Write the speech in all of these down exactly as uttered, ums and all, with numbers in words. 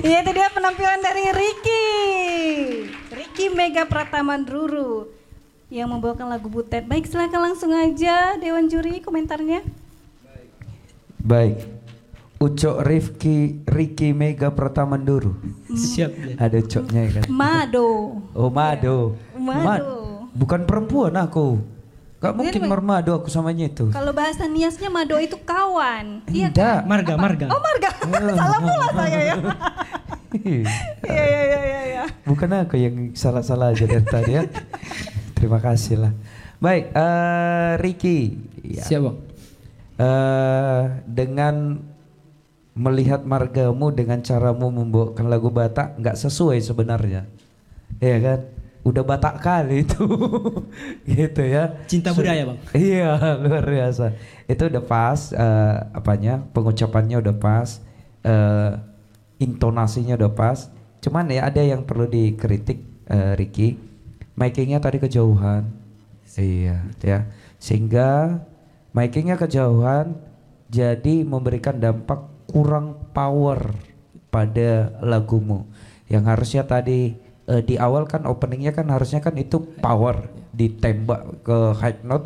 Iya, itu dia penampilan dari Ricky. Ricky Mega Pratama Ruru yang membawakan lagu Butet. Baik, silakan langsung aja Dewan Juri komentarnya. Baik. Ucok Rifki Ricky Mega Pratama Ruru. Siap ya. Ada coknya kan. Mado. Oh, Mado. Mado. Ma bukan perempuan aku. Gak mungkin Jadi, mermado aku samanya itu. kalau bahasa niasnya Mado itu kawan. Iya Tidak. kan? Marga, Apa? marga. Oh, marga. Salah pula saya ya. Iya, iya, iya, iya, iya. Bukan aku yang salah-salah aja dari tadi ya. Terima kasih lah. Baik, uh, Ricky. Ya. Siap bang. Uh, dengan melihat margamu dengan caramu membawakan lagu Batak nggak sesuai sebenarnya, ya kan? Udah Batak kali itu, gitu ya. Cinta budaya bang. Iya, luar biasa. Itu udah pas, uh, apanya, pengucapannya udah pas, uh, intonasinya udah pas. Cuman ya ada yang perlu dikritik, uh, Ricky. Makingnya tadi kejauhan, iya, ya. Sehingga makingnya kejauhan, jadi memberikan dampak kurang power pada lagumu. Yang harusnya tadi Uh, di awal kan openingnya kan harusnya kan itu power, ditembak ke high note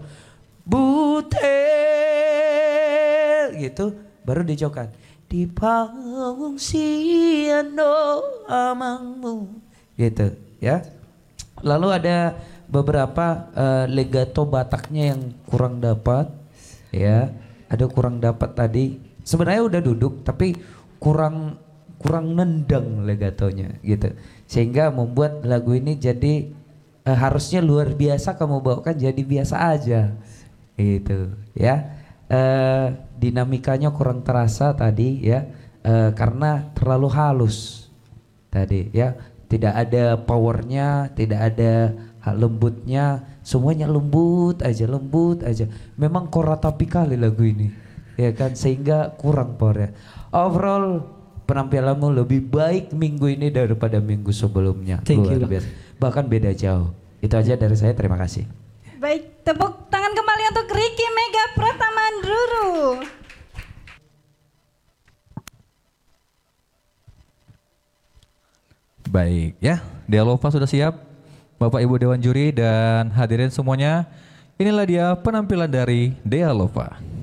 butel gitu, baru dijauhkan di pengungsian amangmu gitu ya. Lalu ada beberapa uh, legato Bataknya yang kurang dapat ya, ada kurang dapat tadi. Sebenarnya udah duduk tapi kurang kurang nendang legatonya gitu, sehingga membuat lagu ini jadi uh, harusnya luar biasa kamu bawakan jadi biasa aja gitu ya. Uh, dinamikanya kurang terasa tadi ya, uh, karena terlalu halus tadi ya, tidak ada powernya, tidak ada hal lembutnya, semuanya lembut aja, lembut aja. Memang koratapi kali lagu ini ya kan, sehingga kurang powernya. Overall penampilanmu lebih baik minggu ini daripada minggu sebelumnya. Thank Luar you. biasa. Bahkan beda jauh. Itu aja dari saya, terima kasih. Baik, tepuk tangan kembali untuk Ricky Mega Pratama Ruru. Baik ya, Dealova sudah siap. Bapak Ibu Dewan Juri dan hadirin semuanya. Inilah dia penampilan dari Dealova.